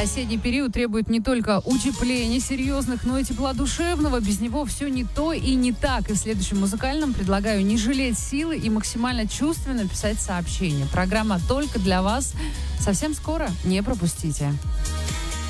Осенний период требует не только утепления серьезных, но и тепла душевного. Без него все не то и не так. И в следующем музыкальном предлагаю не жалеть силы и максимально чувственно писать сообщения. Программа только для вас. Совсем скоро. Не пропустите.